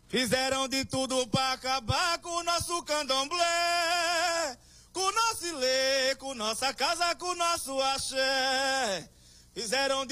Fizeram de tudo pra acabar com o nosso candomblé, com o nosso ilê, com nossa casa, com o nosso axé. Fizeram